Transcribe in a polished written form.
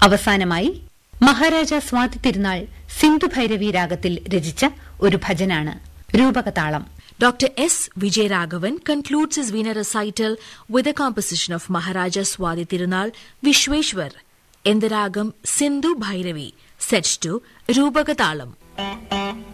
അവസാനമായി മഹാരാജ സ്വാതി തിരുനാൾ സിന്ധു ഭൈരവി രാഗത്തിൽ രചിച്ച ഒരു ഭജനാണ് രൂപകതാളം. Dr. S. Vijayaraghavan concludes his Veena recital with a composition of Maharaja Swati Tirunal Vishweshwar in the ragam Sindhu Bhairavi, set to Rupakatalam.